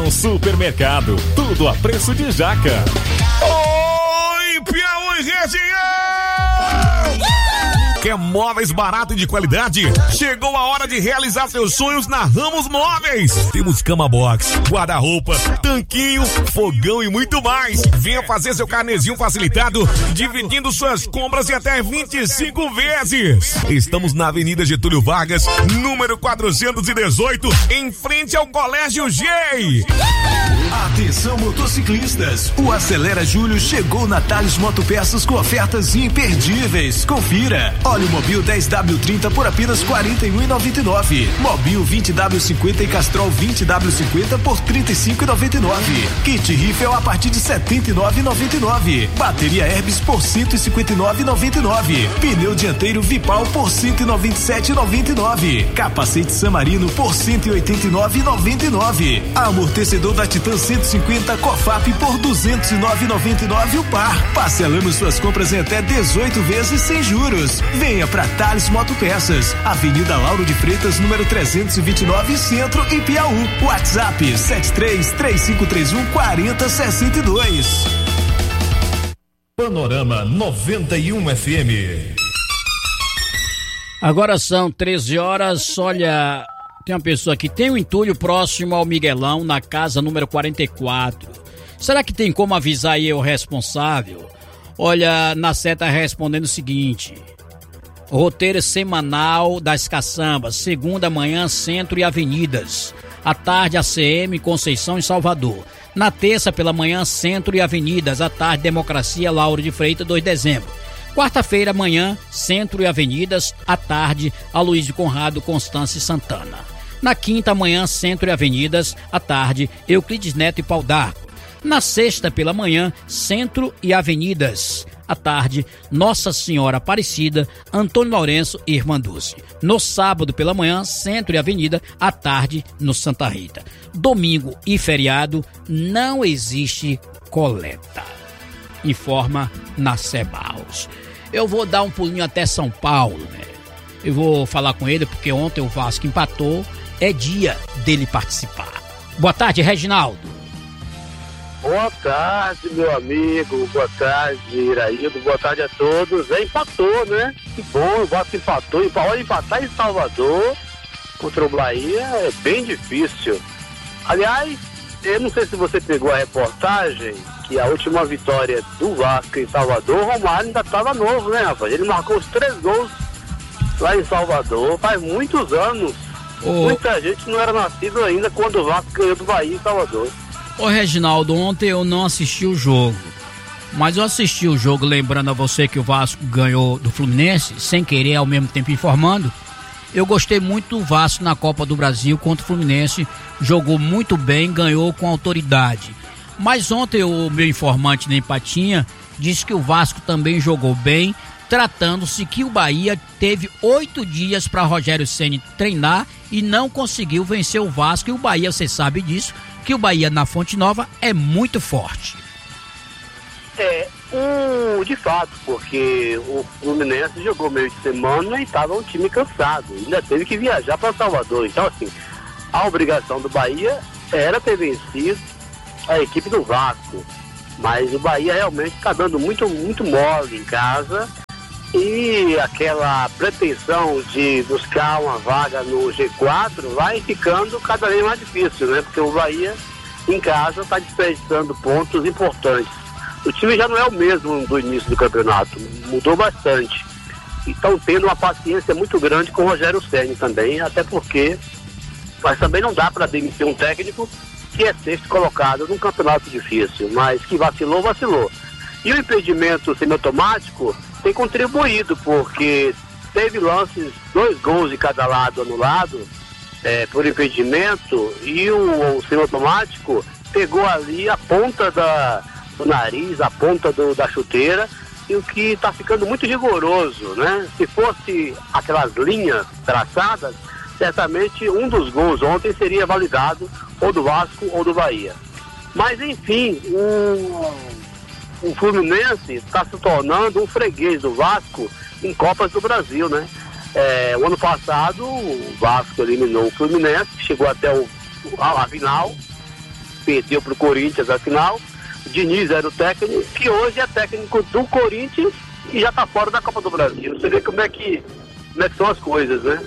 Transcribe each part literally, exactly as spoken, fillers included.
Atenção Supermercado, tudo a preço de jaca. Oi, Piauí região! Quer móveis baratos e de qualidade? Chegou a hora de realizar seus sonhos na Ramos Móveis. Temos cama box, guarda-roupa, tanquinho, fogão e muito mais. Venha fazer seu carnezinho facilitado, dividindo suas compras em até vinte e cinco vezes. Estamos na Avenida Getúlio Vargas, número quatrocentos e dezoito, em frente ao Colégio G. Atenção motociclistas, o Acelera Julho chegou na Thales Motopeças com ofertas imperdíveis. Confira. Óleo Mobil dez W trinta por apenas quarenta e um reais e noventa e nove centavos. Mobil vinte W cinquenta e Castrol vinte W cinquenta por trinta e cinco reais e noventa e nove centavos. Kit Riffel a partir de setenta e nove reais e noventa e nove centavos. Bateria Herbis por cento e cinquenta e nove reais e noventa e nove centavos. Pneu dianteiro Vipal por cento e noventa e sete reais e noventa e nove centavos. Capacete San Marino por cento e oitenta e nove reais e noventa e nove centavos. Amortecedor da Titan cento e cinquenta Cofap por duzentos e nove reais e noventa e nove centavos o par. Parcelamos suas compras em até dezoito vezes sem juros. Venha pra Thales Motopeças, Avenida Lauro de Freitas, número trezentos e vinte e nove, Centro e Piauí. WhatsApp sete três três cinco três um quatro zero seis dois. Panorama noventa e um F M. Agora são treze horas, olha, tem uma pessoa aqui, tem um entulho próximo ao Miguelão, na casa número quarenta e quatro. Será que tem como avisar aí o responsável? Olha, na seta respondendo o seguinte: roteiro semanal das caçambas, segunda manhã, centro e avenidas. À tarde, A C M, Conceição e Salvador. Na terça, pela manhã, centro e avenidas. À tarde, Democracia, Lauro de Freitas, dois de dezembro. Quarta-feira, manhã, centro e avenidas. À tarde, Aloysio Conrado, Constância e Santana. Na quinta, manhã, centro e avenidas. À tarde, Euclides Neto e Pau d'Arco. Na sexta, pela manhã, centro e avenidas. À tarde, Nossa Senhora Aparecida, Antônio Lourenço e Irmã Dulce. No sábado, pela manhã, centro e avenida. À tarde, no Santa Rita. Domingo e feriado, não existe coleta. Informa na Cebaus. Eu vou dar um pulinho até São Paulo, né? Eu vou falar com ele porque ontem o Vasco empatou. É dia dele participar. Boa tarde, Reginaldo. Boa tarde, meu amigo. Boa tarde, Iraído. Boa tarde a todos. É, empatou, né? Que bom, o Vasco empatou. Pode empatar em Salvador contra o Bahia é bem difícil. Aliás, eu não sei se você pegou a reportagem que a última vitória do Vasco em Salvador, o Romário ainda estava novo, né, rapaz? Ele marcou os três gols lá em Salvador. Faz muitos anos. Oh. Muita gente não era nascido ainda quando o Vasco ganhou do Bahia em Salvador. Ô Reginaldo, ontem eu não assisti o jogo, mas eu assisti o jogo lembrando a você que o Vasco ganhou do Fluminense, sem querer, ao mesmo tempo informando. Eu gostei muito do Vasco na Copa do Brasil contra o Fluminense, jogou muito bem, ganhou com autoridade. Mas ontem o meu informante na Empatinha disse que o Vasco também jogou bem, tratando-se que o Bahia teve oito dias para Rogério Ceni treinar e não conseguiu vencer o Vasco, e o Bahia, você sabe disso, que o Bahia na Fonte Nova é muito forte. É, um, de fato, porque o Fluminense jogou meio de semana e estava um time cansado, ainda teve que viajar para Salvador. Então, assim, a obrigação do Bahia era ter vencido a equipe do Vasco, mas o Bahia realmente está dando muito, muito mole em casa, e aquela pretensão de buscar uma vaga no G quatro vai ficando cada vez mais difícil, né? Porque o Bahia em casa está desperdiçando pontos importantes. O time já não é o mesmo do início do campeonato, mudou bastante. E estão tendo uma paciência muito grande com o Rogério Ceni também, até porque, mas também não dá para demitir um técnico que é sexto colocado num campeonato difícil, mas que vacilou, vacilou. E o impedimento semiautomático tem contribuído, porque teve lances, dois gols de cada lado anulado é, por impedimento, e o, o semiautomático pegou ali a ponta da, do nariz, a ponta do, da chuteira, e o que está ficando muito rigoroso, né? Se fosse aquelas linhas traçadas, certamente um dos gols ontem seria validado ou do Vasco ou do Bahia. Mas enfim, o, o Fluminense está se tornando um freguês do Vasco em Copas do Brasil, né? É, o ano passado o Vasco eliminou o Fluminense, chegou até o, a, a final, perdeu pro Corinthians na final. Diniz era o técnico, que hoje é técnico do Corinthians e já tá fora da Copa do Brasil. Você vê como é que, como é que são as coisas, né?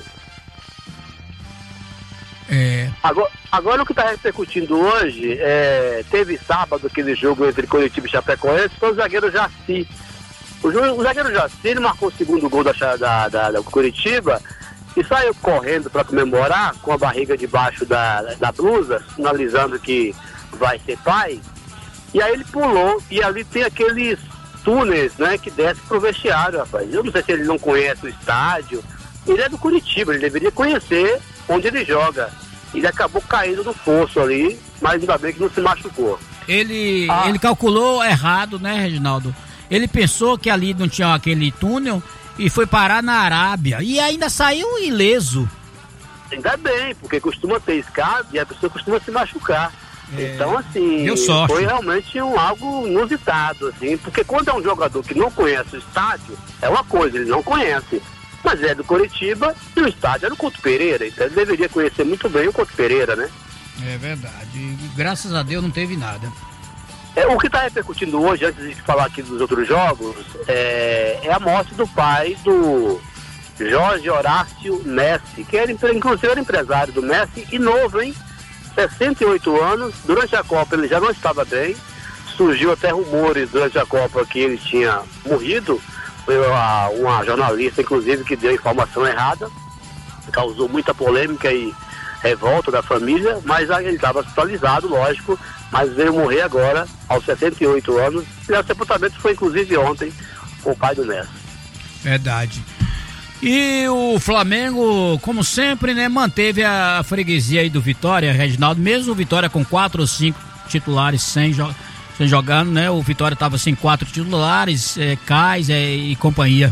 É. Agora, agora o que está repercutindo hoje, é, teve sábado aquele jogo entre Coritiba e Chapecoense, foi o zagueiro Jaci. O, o zagueiro Jaci, ele marcou o segundo gol da, da, da, da Coritiba e saiu correndo para comemorar com a barriga debaixo da, da blusa, sinalizando que vai ser pai. E aí ele pulou e ali tem aqueles túneis, né, que desce pro vestiário, rapaz. Eu não sei se ele não conhece o estádio. Ele é do Coritiba, ele deveria conhecer onde ele joga. Ele acabou caindo no poço ali, mas ainda bem que não se machucou. Ele, ah. ele calculou errado, né, Reginaldo? Ele pensou que ali não tinha aquele túnel e foi parar na Arábia. E ainda saiu ileso. Ainda bem, porque costuma ter escada e a pessoa costuma se machucar. É, então, assim, deu sorte. Foi realmente um algo inusitado, assim, porque quando é um jogador que não conhece o estádio, é uma coisa, ele não conhece. Mas é do Coritiba e o estádio é do Couto Pereira, então ele deveria conhecer muito bem o Couto Pereira, né? É verdade, e graças a Deus não teve nada. É, o que está repercutindo hoje, antes de falar aqui dos outros jogos, é, é a morte do pai do Jorge Horácio Messi, que era, inclusive era empresário do Messi e novo, hein? sessenta e oito anos, durante a Copa ele já não estava bem, surgiu até rumores durante a Copa que ele tinha morrido. Foi uma, uma jornalista, inclusive, que deu informação errada, causou muita polêmica e revolta da família, mas ele estava hospitalizado, lógico, mas veio morrer agora, aos sessenta e oito anos, e o sepultamento foi, inclusive, ontem, com o pai do Messi. Verdade. E o Flamengo, como sempre, né, manteve a freguesia aí do Vitória, Reginaldo, mesmo o Vitória com quatro ou cinco titulares sem jogar. Sem jogando, né? O Vitória estava sem quatro titulares, é, Cais é, e companhia.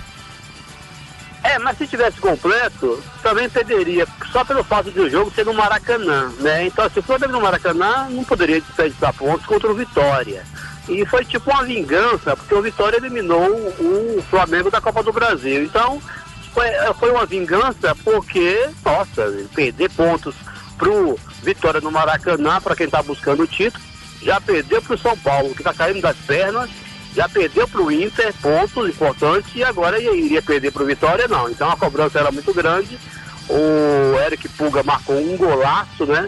É, mas se tivesse completo, também perderia, só pelo fato de o jogo ser no Maracanã, né? Então, se for no Maracanã, não poderia desperdiçar pontos contra o Vitória. E foi tipo uma vingança, porque o Vitória eliminou o, o Flamengo da Copa do Brasil. Então, foi, foi uma vingança porque, nossa, perder pontos pro Vitória no Maracanã, para quem tá buscando o título, já perdeu para o São Paulo, que está caindo das pernas, já perdeu para o Inter, pontos importantes, e agora iria perder para o Vitória, não. Então a cobrança era muito grande, o Eric Puga marcou um golaço, né?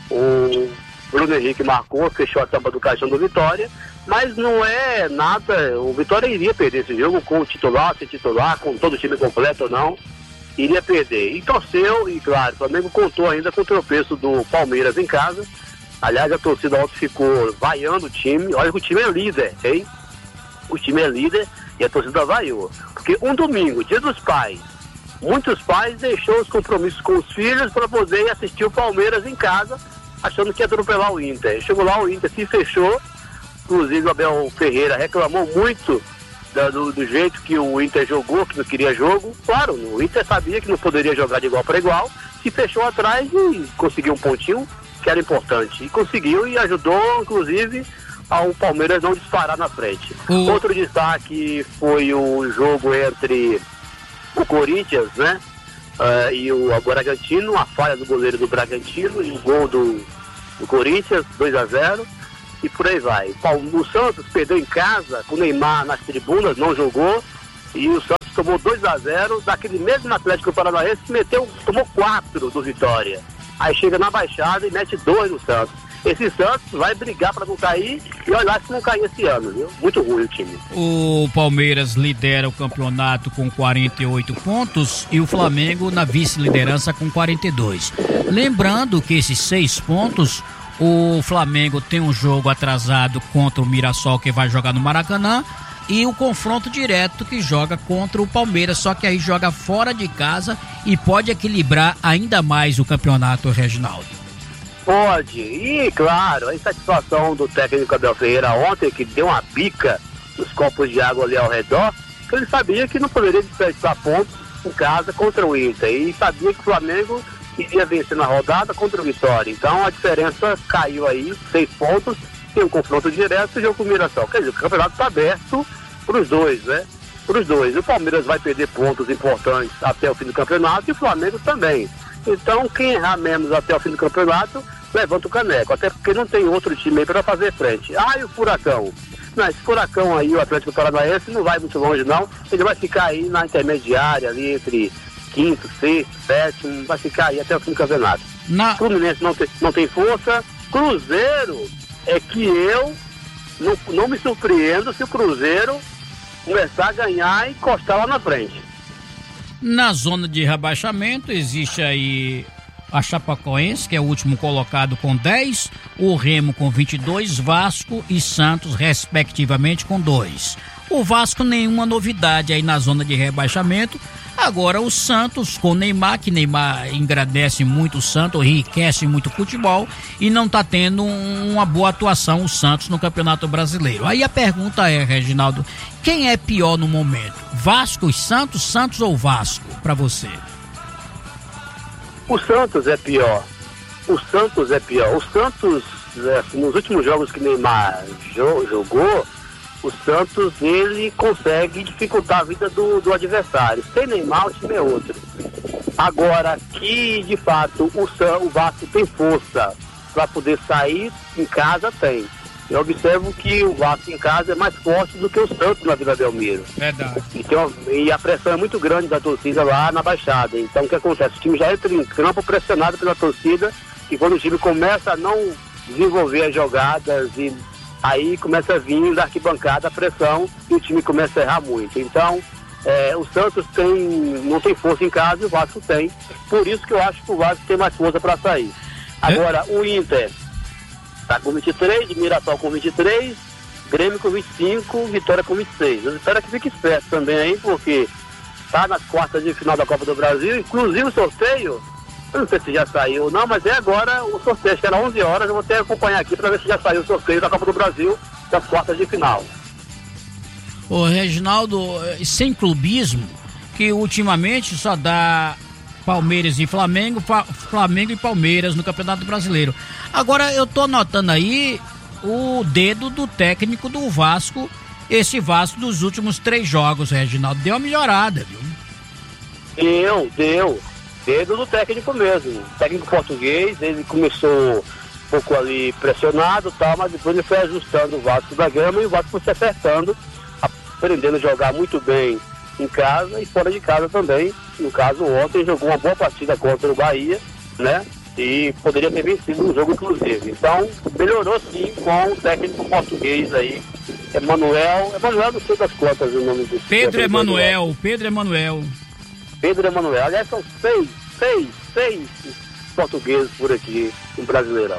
O Bruno Henrique marcou, fechou a tampa do caixão do Vitória, mas não é nada, o Vitória iria perder esse jogo com o titular, sem titular, com todo o time completo ou não, iria perder. E torceu, e claro, o Flamengo contou ainda com o tropeço do Palmeiras em casa. Aliás, a torcida ontem ficou vaiando o time. Olha que o time é líder, hein? O time é líder e a torcida vaiou. Porque um domingo, dia dos pais, muitos pais deixou os compromissos com os filhos para poder assistir o Palmeiras em casa, achando que ia atropelar o Inter. Chegou lá, o Inter se fechou. Inclusive, o Abel Ferreira reclamou muito da, do, do jeito que o Inter jogou, que não queria jogo. Claro, o Inter sabia que não poderia jogar de igual para igual. Se fechou atrás e conseguiu um pontinho que era importante, e conseguiu e ajudou, inclusive, ao Palmeiras não disparar na frente. Uhum. Outro destaque foi o jogo entre o Corinthians, né, uh, e o Bragantino, a falha do goleiro do Bragantino e o gol do, do Corinthians, dois a zero, e por aí vai. O Santos perdeu em casa, com o Neymar nas tribunas, não jogou, e o Santos tomou dois a zero daquele mesmo Atlético Paranaense que meteu, tomou quatro do Vitória. Aí chega na Baixada e mete dois no Santos. Esse Santos vai brigar para não cair e olha lá se não cair esse ano, viu? Muito ruim o time. O Palmeiras lidera o campeonato com quarenta e oito pontos e o Flamengo na vice-liderança com quarenta e dois. Lembrando que esses seis pontos, o Flamengo tem um jogo atrasado contra o Mirassol que vai jogar no Maracanã e o confronto direto que joga contra o Palmeiras, só que aí joga fora de casa e pode equilibrar ainda mais o campeonato, Reginaldo. Pode, e claro, a insatisfação do técnico Abel Ferreira ontem, que deu uma bica nos copos de água ali ao redor, que ele sabia que não poderia desperdiçar pontos em casa contra o Inter, e sabia que o Flamengo iria vencer na rodada contra o Vitória, então a diferença caiu aí, seis pontos, tem um confronto direto e jogo com o Mirassol. Quer dizer, o campeonato está aberto para os dois, né? Para os dois. O Palmeiras vai perder pontos importantes até o fim do campeonato e o Flamengo também. Então, quem errar menos até o fim do campeonato levanta o caneco, até porque não tem outro time aí para fazer frente. Ah, e o Furacão? Não, esse Furacão aí, o Atlético Paranaense, não vai muito longe não, ele vai ficar aí na intermediária, ali entre quinto, sexto, sétimo, vai ficar aí até o fim do campeonato. Na... Fluminense não tem, não tem força, Cruzeiro é que eu não, não me surpreendo se o Cruzeiro começar a ganhar e encostar lá na frente. Na zona de rebaixamento existe aí a Chapecoense, que é o último colocado com dez, o Remo com vinte e dois, Vasco e Santos respectivamente com dois. O Vasco nenhuma novidade aí na zona de rebaixamento. Agora o Santos com Neymar, que Neymar engrandece muito o Santos, enriquece muito o futebol e não tá tendo uma boa atuação o Santos no Campeonato Brasileiro. Aí a pergunta é, Reginaldo, quem é pior no momento? Vasco e Santos, Santos ou Vasco para você? O Santos é pior. O Santos é pior. O Santos, assim, nos últimos jogos que Neymar jo- jogou, o Santos, ele consegue dificultar a vida do, do adversário. Sem Neymar, o time é outro. Agora, que de fato o, o Vasco tem força para poder sair em casa, tem. Eu observo que o Vasco em casa é mais forte do que o Santos na Vila Belmiro. Verdade. E, tem uma, e a pressão é muito grande da torcida lá na Baixada. Então o que acontece? O time já entra em campo pressionado pela torcida, e quando o time começa a não desenvolver as jogadas, e aí começa a vir da arquibancada a pressão e o time começa a errar muito. Então é, o Santos tem, não tem força em casa e o Vasco tem. Por isso que eu acho que o Vasco tem mais força para sair. Agora, o Inter está com vinte e três, Mirassol com vinte e três, Grêmio com vinte e cinco, Vitória com vinte e seis. Eu espero que fique esperto também aí, porque está nas quartas de final da Copa do Brasil, inclusive o sorteio, eu não sei se já saiu ou não, mas é agora o sorteio, acho que era onze horas, eu vou até acompanhar aqui para ver se já saiu o sorteio da Copa do Brasil, das quartas de final. Ô Reginaldo, sem clubismo, que ultimamente só dá Palmeiras e Flamengo, Flamengo e Palmeiras no Campeonato Brasileiro. Agora eu tô notando aí o dedo do técnico do Vasco, esse Vasco dos últimos três jogos, Reginaldo, deu uma melhorada, viu? Deu, deu. Dedo do técnico mesmo. O técnico português, ele começou um pouco ali pressionado e tal, mas depois ele foi ajustando o Vasco da Gama e o Vasco foi se acertando, aprendendo a jogar muito bem em casa e fora de casa também. No caso, ontem jogou uma boa partida contra o Bahia, né? E poderia ter vencido no jogo, inclusive. Então, melhorou sim com o técnico português aí, Emanuel. Emanuel, não sei das quantas o nome do Pedro Emanuel, Pedro Emanuel. Pedro Emanuel. Aliás, são seis, seis, seis portugueses por aqui no Brasileirão.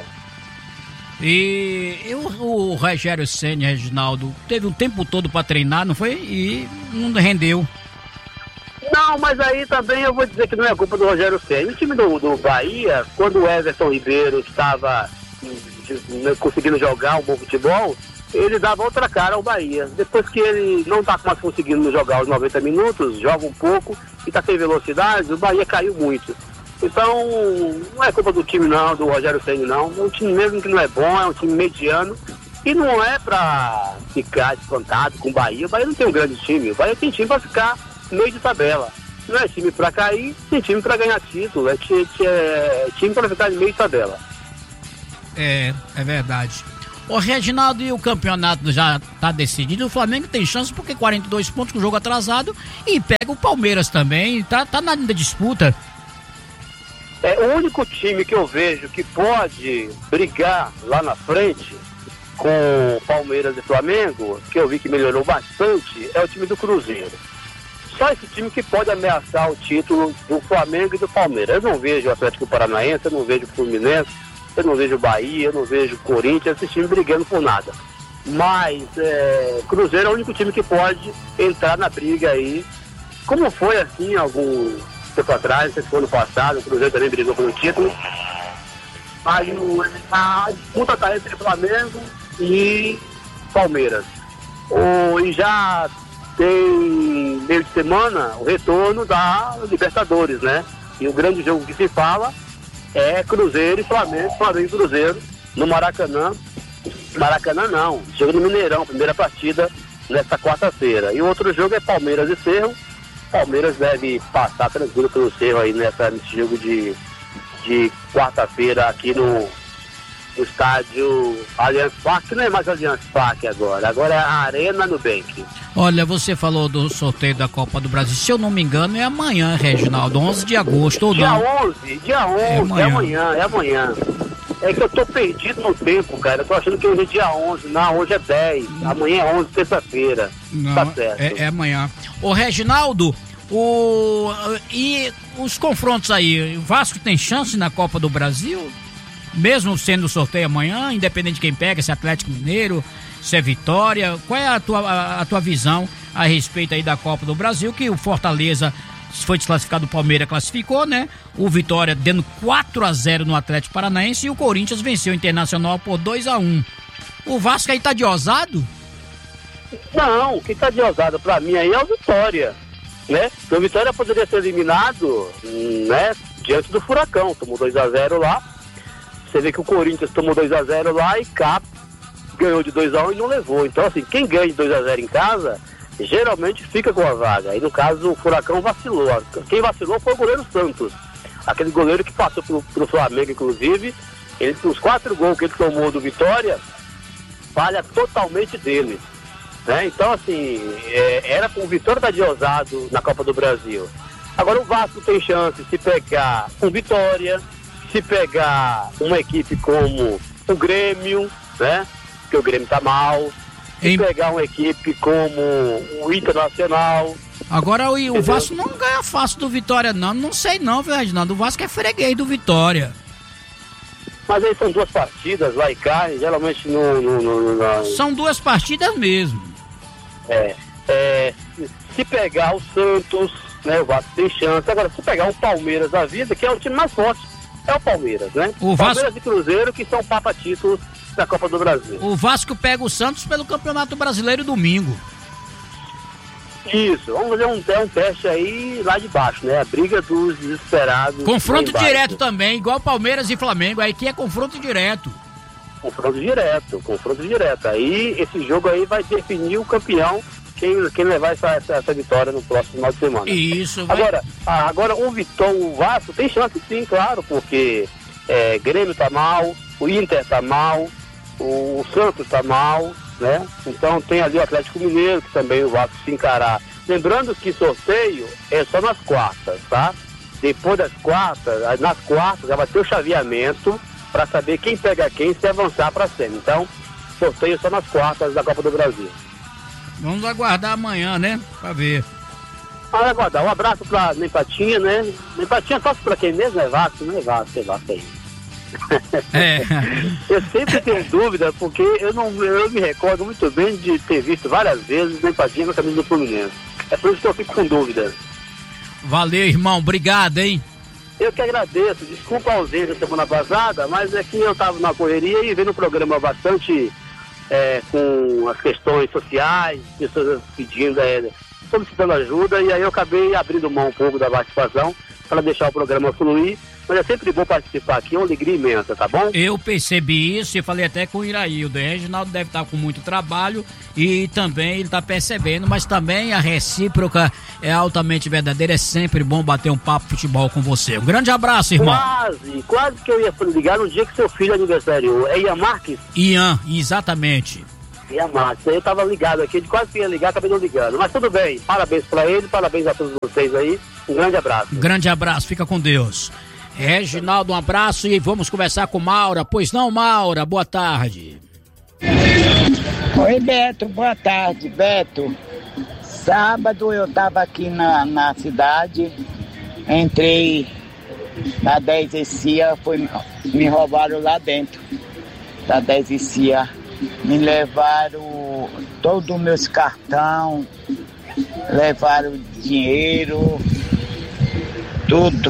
E eu, o Rogério Ceni, Reginaldo, teve o tempo todo para treinar, não foi? E não rendeu. Não, mas aí também eu vou dizer que não é culpa do Rogério Ceni. O time do, do Bahia, quando o Everton Ribeiro estava conseguindo jogar um bom futebol, ele dava outra cara ao Bahia. Depois que ele não está mais conseguindo jogar os noventa minutos, joga um pouco e está sem velocidade, o Bahia caiu muito. Então, não é culpa do time não, do Rogério Ceni não. É um time mesmo que não é bom, é um time mediano. E não é para ficar espantado com o Bahia. O Bahia não tem um grande time. O Bahia tem time para ficar meio de tabela. Não é time para cair, tem time para ganhar título. É, é time para ficar de meio de tabela. É, é verdade. O Reginaldo, e o campeonato já tá decidido. O Flamengo tem chance porque quarenta e dois pontos com o jogo atrasado e pega o Palmeiras também. Tá, tá na disputa. É, o único time que eu vejo que pode brigar lá na frente com Palmeiras e Flamengo, que eu vi que melhorou bastante, é o time do Cruzeiro. Só esse time que pode ameaçar o título do Flamengo e do Palmeiras. Eu não vejo o Atlético Paranaense, eu não vejo o Fluminense, eu não vejo o Bahia, eu não vejo o Corinthians, esse time brigando por nada. Mas é, Cruzeiro é o único time que pode entrar na briga aí, como foi assim algum tempo atrás, não sei se foi ano passado, o Cruzeiro também brigou pelo título. Mas a disputa está entre Flamengo e Palmeiras. O, e já tem meio de semana o retorno da Libertadores, né? E o grande jogo que se fala é Cruzeiro e Flamengo, Flamengo e Cruzeiro no Maracanã. Maracanã não, jogo no Mineirão, primeira partida nesta quarta-feira. E o outro jogo é Palmeiras e Cerro. Palmeiras deve passar tranquilo pelo Cerro aí nessa, nesse jogo de, de quarta-feira aqui no, no estádio Allianz Parque, não é mais Allianz Parque agora, agora é a Arena Nubank. Olha, você falou do sorteio da Copa do Brasil, se eu não me engano é amanhã, Reginaldo, onze de agosto ou dia não? Dia onze, dia onze, é amanhã. é amanhã, é amanhã. É que eu tô perdido no tempo, cara, eu tô achando que hoje é dia onze, não, hoje é dez, amanhã é onze, terça-feira, tá certo. É, é amanhã. Ô Reginaldo, o, e os confrontos aí, o Vasco tem chance na Copa do Brasil? Mesmo sendo o sorteio amanhã, independente de quem pega, se é Atlético Mineiro, se é Vitória, qual é a tua, a, a tua visão a respeito aí da Copa do Brasil, que o Fortaleza foi desclassificado, o Palmeiras classificou, né? O Vitória dando quatro a zero no Atlético Paranaense e o Corinthians venceu o Internacional por dois a um. O Vasco aí tá de ousado? Não, quem tá de ousado pra mim aí é o Vitória, né? O Vitória poderia ser eliminado, né? Diante do Furacão, tomou dois a zero lá. Você vê que o Corinthians tomou dois a zero lá e Cap ganhou de dois a um e não levou. Então, assim, quem ganha de dois a zero em casa, geralmente fica com a vaga. Aí, no caso, o Furacão vacilou. Quem vacilou foi o goleiro Santos. Aquele goleiro que passou pro, pro Flamengo, inclusive. Ele, os quatro gols que ele tomou do Vitória, falha totalmente dele. Né? Então, assim, é, era com o Vitória da de ousado na Copa do Brasil. Agora, o Vasco tem chance se pegar com Vitória, se pegar uma equipe como o Grêmio, né? Porque o Grêmio tá mal. Se em... pegar uma equipe como o Internacional. Agora o, o Vasco não ganha fácil do Vitória, não. Não sei não, viu, Reginaldo? O Vasco é freguês do Vitória. Mas aí são duas partidas lá e cá, e geralmente no, no, no, no... São duas partidas mesmo. É, é. Se pegar o Santos, né? O Vasco tem chance. Agora, se pegar o Palmeiras da vida, que é o time mais forte, é o Palmeiras, né? O Palmeiras Vasco... e Cruzeiro, que são papa-títulos da Copa do Brasil. O Vasco pega o Santos pelo Campeonato Brasileiro domingo. Isso, vamos fazer um, um teste aí lá de baixo, né? A briga dos desesperados. Confronto direto também, igual Palmeiras e Flamengo, aí que é confronto direto. Confronto direto, confronto direto. Aí esse jogo aí vai definir o campeão, quem, quem levar essa, essa, essa vitória no próximo final de semana. Isso, vai... Agora, agora o Vitória, o Vasco tem chance sim, claro, porque é, Grêmio tá mal, o Inter tá mal, o, o Santos tá mal, né? Então tem ali o Atlético Mineiro, que também o Vasco se encarar. Lembrando que sorteio é só nas quartas, tá? Depois das quartas, nas quartas já vai ter o chaveamento para saber quem pega quem se avançar para a semi. Então, sorteio só nas quartas da Copa do Brasil. Vamos aguardar amanhã, né? Pra ver. Vamos aguardar. Um abraço pra Nempatinha, né? Nempatinha só pra quem mesmo é Vasco, não é Vasco, é Vasco aí. É. Eu sempre tenho dúvida, porque eu não eu me recordo muito bem de ter visto várias vezes Nempatinha na camisa do Fluminense. É por isso que eu fico com dúvida. Valeu, irmão. Obrigado, hein? Eu que agradeço. Desculpa a ausência semana passada, mas é que eu tava na correria e vendo o programa bastante... É, com as questões sociais, pessoas pedindo, é, solicitando ajuda, e aí eu acabei abrindo mão um pouco da participação para deixar o programa fluir, mas é sempre bom participar aqui, é uma alegria imensa, tá bom? Eu percebi isso e falei até com o Iraildo, o Reginaldo deve estar com muito trabalho e também ele está percebendo, mas também a recíproca é altamente verdadeira, é sempre bom bater um papo futebol com você. Um grande abraço, irmão. Quase, quase que eu ia ligar no dia que seu filho aniversariou. É Ian Marques? Ian, exatamente. Ian Marques, eu tava ligado aqui, ele quase que ia ligar, acabei não ligando, mas tudo bem, parabéns para ele, parabéns a todos vocês aí, um grande abraço. Um grande abraço, fica com Deus. Reginaldo, um abraço e vamos conversar com Maura. Pois não, Maura, boa tarde. Oi, Beto, boa tarde, Beto. Sábado eu tava aqui na, na cidade, entrei na dez e Cia, foi, me roubaram lá dentro da dez e Cia. Me levaram todos os meus cartões, levaram dinheiro, tudo.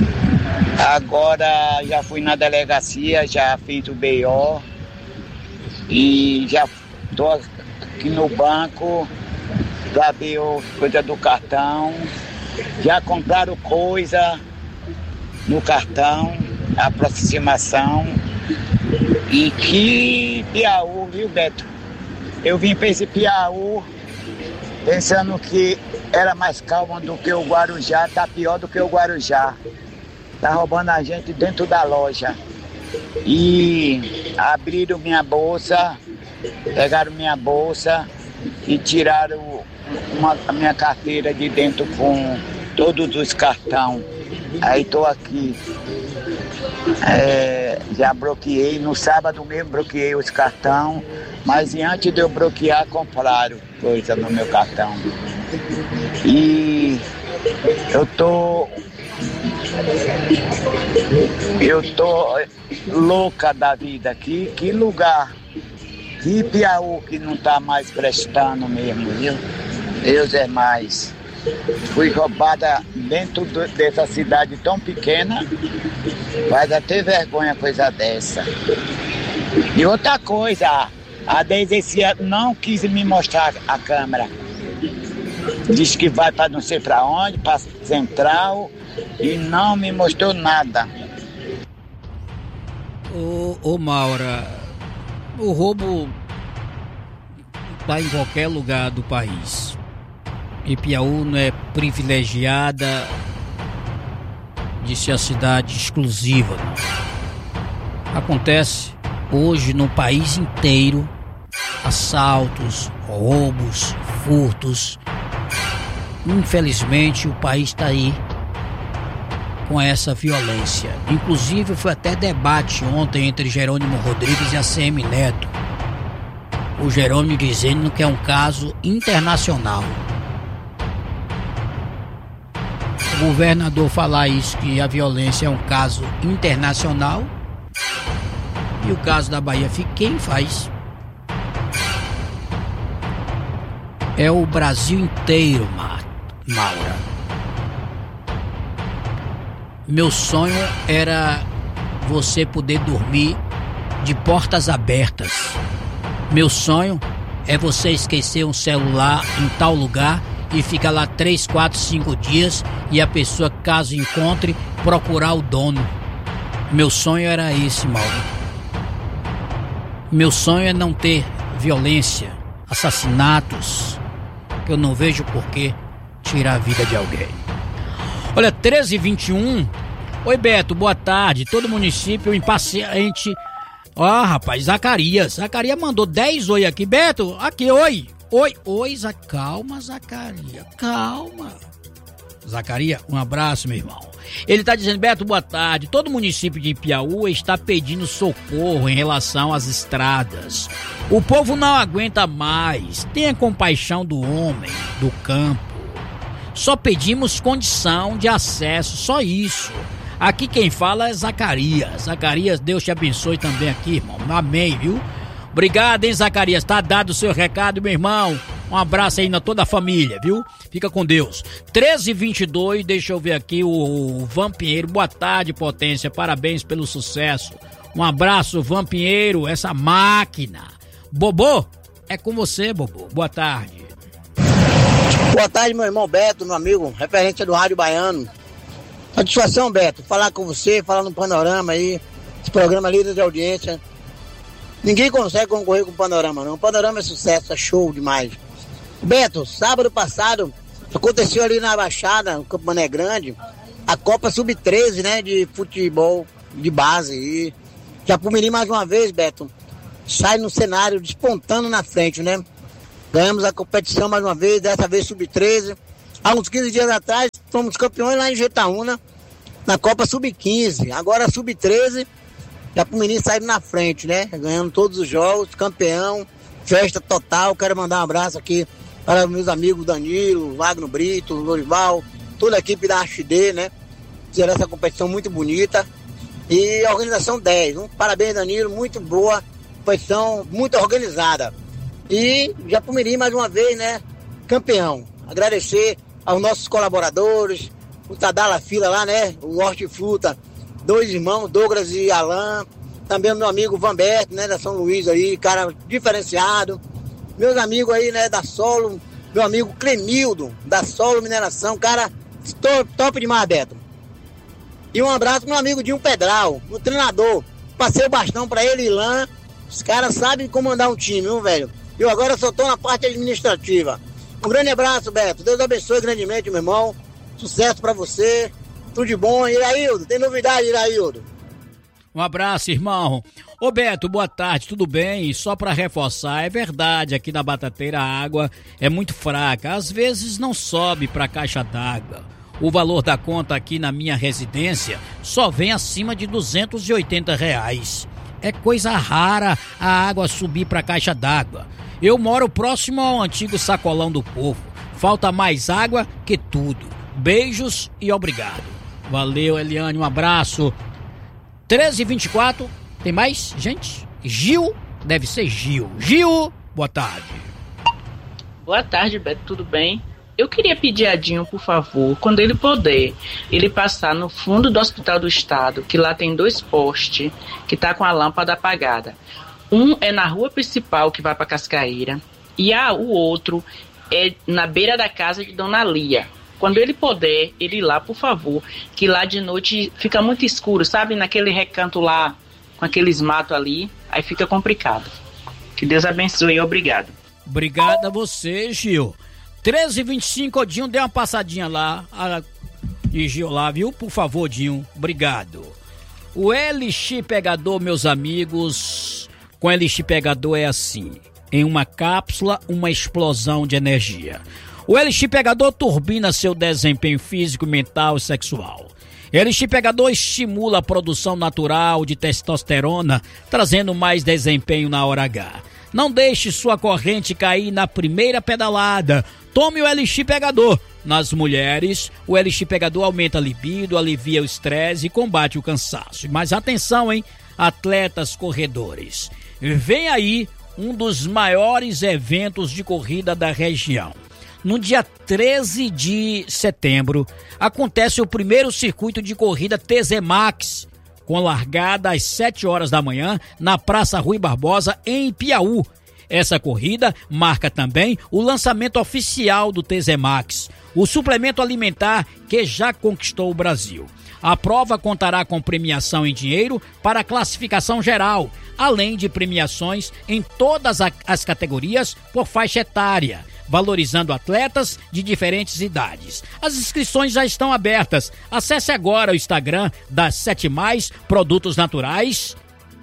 Agora já fui na delegacia, já fiz o B O e já estou aqui no banco, já deu coisa do cartão, já compraram coisa no cartão, aproximação. E que Piauí, viu, Beto? Eu vim para esse Piauí pensando que era mais calmo do que o Guarujá, tá pior do que o Guarujá. Tá roubando a gente dentro da loja. e abriram minha bolsa, pegaram minha bolsa e tiraram uma, a minha carteira de dentro com todos os cartões. Aí tô aqui, é, já bloqueei, no sábado mesmo bloqueei os cartões, mas antes de eu bloquear, compraram coisa no meu cartão. E eu tô, eu tô louca da vida aqui, que lugar, que Piauí que não tá mais prestando mesmo, viu? Deus é mais. Fui roubada dentro do, dessa cidade tão pequena, faz até vergonha coisa dessa. E outra coisa, a Deise esse ano não quis me mostrar a câmera. Diz que vai para não sei para onde, para Central, e não me mostrou nada. Ô, ô Maura, o roubo tá em qualquer lugar do país. E Piauí não é privilegiada de ser a cidade exclusiva, não. Acontece hoje no país inteiro assaltos, roubos, furtos. Infelizmente o país está aí com essa violência. Inclusive foi até debate ontem entre Jerônimo Rodrigues e a C M Neto. O Jerônimo dizendo que é um caso internacional. O governador falar isso, que a violência é um caso internacional, e o caso da Bahia fica quem faz? É o Brasil inteiro, Maura. Meu sonho era você poder dormir de portas abertas. Meu sonho é você esquecer um celular em tal lugar e fica lá três, quatro, cinco dias e a pessoa, caso encontre, procurar o dono. Meu sonho era esse, Mauro. Meu sonho é não ter violência, assassinatos, que eu não vejo por que tirar a vida de alguém. Olha, treze e vinte e um. Oi, Beto, boa tarde. Todo município impaciente. Ó, oh, rapaz, Zacarias. Zacarias mandou dez oi aqui. Beto, aqui, oi. Oi, oi, Zac... calma, Zacarias, calma. Zacarias, um abraço, meu irmão. Ele tá dizendo, Beto, boa tarde. Todo município de Piauí está pedindo socorro em relação às estradas. O povo não aguenta mais. Tenha compaixão do homem, do campo. Só pedimos condição de acesso, só isso. Aqui quem fala é Zacarias. Zacarias, Deus te abençoe também aqui, irmão. Amém, viu? Obrigado, hein, Zacarias? Tá dado o seu recado, meu irmão. Um abraço aí na toda a família, viu? Fica com Deus. treze e vinte e dois, deixa eu ver aqui o Van Pinheiro. Boa tarde, Potência. Parabéns pelo sucesso. Um abraço, Van Pinheiro, essa máquina. Bobô, é com você, Bobô. Boa tarde. Boa tarde, meu irmão Beto, meu amigo, referente do Rádio Baiano. Satisfação, Beto, falar com você, falar no Panorama aí, esse programa líder de audiência. Ninguém consegue concorrer com o Panorama, não. O Panorama é sucesso, é show demais. Beto, sábado passado, aconteceu ali na Baixada, no Campo Mané Grande, a Copa sub treze, né, de futebol de base. E Japumirim, mais uma vez, Beto, sai no cenário, despontando na frente, né? Ganhamos a competição mais uma vez, dessa vez sub treze. Há uns quinze dias atrás, fomos campeões lá em Jetaúna, na Copa sub quinze. Agora sub treze, Japumirim saindo na frente, né? Ganhando todos os jogos, campeão, festa total. Quero mandar um abraço aqui para meus amigos Danilo, Wagner Brito, Lorival, toda a equipe da H D, né? Fizeram essa competição muito bonita. E a organização dez. Um parabéns, Danilo, muito boa competição, muito organizada. E Japumirim, mais uma vez, né? Campeão. Agradecer aos nossos colaboradores, o Tadala Fila lá, né? O Hortifruta, dois irmãos, Douglas e Alain. Também o meu amigo Vanberto, né? Da São Luís aí, cara diferenciado. Meus amigos aí, né? Da Solo, meu amigo Clemildo, da Solo Mineração, cara top, top demais, Beto. E um abraço pro meu amigo Dinho Pedral, o treinador. Passei o bastão pra ele e Ilan. Os caras sabem comandar um time, viu, velho? Eu agora só tô na parte administrativa. Um grande abraço, Beto. Deus abençoe grandemente, meu irmão. Sucesso pra você. Tudo de bom. Iraildo, tem novidade, Iraildo? Um abraço, irmão. Ô Beto, boa tarde, tudo bem? Só para reforçar, é verdade, aqui na Batateira a água é muito fraca, às vezes não sobe para a caixa d'água. O valor da conta aqui na minha residência só vem acima de duzentos e oitenta reais. É coisa rara a água subir para a caixa d'água. Eu moro próximo ao antigo sacolão do povo. Falta mais água que tudo. Beijos e obrigado. Valeu, Eliane, um abraço. treze e vinte e quatro, tem mais, gente? Gil, deve ser Gil. Gil, boa tarde. Boa tarde, Beto, tudo bem? Eu queria pedir a Dinho, por favor, quando ele puder, ele passar no fundo do Hospital do Estado, que lá tem dois postes, que tá com a lâmpada apagada. Um é na rua principal, que vai pra Cascaeira, e a, o outro é na beira da casa de Dona Lia. Quando ele puder, ele ir lá, por favor, que lá de noite fica muito escuro, sabe? Naquele recanto lá, com aqueles matos ali, aí fica complicado. Que Deus abençoe e obrigado. Obrigado a você, Gil. treze e vinte e cinco, Dinho, dê uma passadinha lá, a, de Gil lá, viu? Por favor, Dinho, obrigado. O L X Pegador, meus amigos, com L X Pegador é assim, em uma cápsula, uma explosão de energia. O L X Pegador turbina seu desempenho físico, mental e sexual. L X Pegador estimula a produção natural de testosterona, trazendo mais desempenho na hora H. Não deixe sua corrente cair na primeira pedalada. Tome o L X Pegador. Nas mulheres, o L X Pegador aumenta a libido, alivia o estresse e combate o cansaço. Mas atenção, hein? Atletas corredores. Vem aí um dos maiores eventos de corrida da região. No dia treze de setembro, acontece o primeiro circuito de corrida T Z Max, com largada às sete horas da manhã na Praça Rui Barbosa, em Piauí. Essa corrida marca também o lançamento oficial do T Z Max, o suplemento alimentar que já conquistou o Brasil. A prova contará com premiação em dinheiro para a classificação geral, além de premiações em todas as categorias por faixa etária, valorizando atletas de diferentes idades. As inscrições já estão abertas. Acesse agora o Instagram da Sete Mais Produtos Naturais,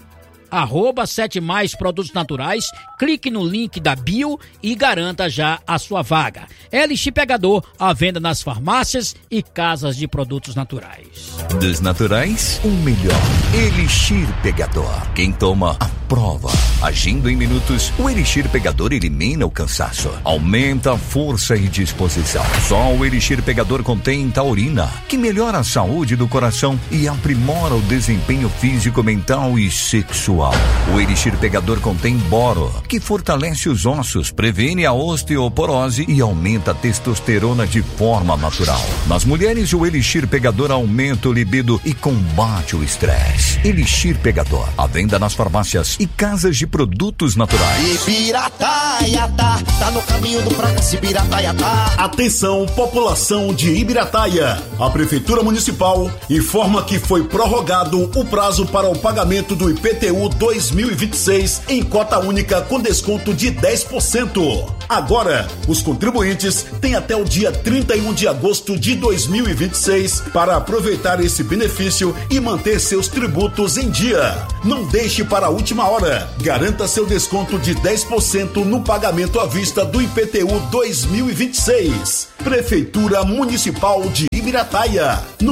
arroba Sete Mais Produtos Naturais, clique no link da bio e garanta já a sua vaga. L X Pegador, à venda nas farmácias e casas de produtos naturais. Dos naturais, o melhor. Elixir Pegador. Quem toma, aprova. Agindo em minutos, o Elixir Pegador elimina o cansaço, aumenta a força e disposição. Só o Elixir Pegador contém taurina, que melhora a saúde do coração e aprimora o desempenho físico, mental e sexual. O Elixir Pegador contém boro, que fortalece os ossos, previne a osteoporose e aumenta a testosterona de forma natural. Nas mulheres, o Elixir Pegador aumenta o libido e combate o estresse. Elixir Pegador, à venda nas farmácias e casas de produtos naturais. Ibirataiatá, tá no caminho do fracasso. Ibirataiatá. Atenção, população de Ibirataia. A Prefeitura Municipal informa que foi prorrogado o prazo para o pagamento do I P T U dois mil e vinte e seis em cota única com desconto de dez por cento. Agora, os contribuintes têm até o dia trinta e um de agosto de dois mil e vinte e seis para aproveitar esse benefício e manter seus tributos em dia. Não deixe para a última hora. Garanta seu desconto de dez por cento no pagamento à vista do I P T U dois mil e vinte e seis. Prefeitura Municipal de Ibirataia. No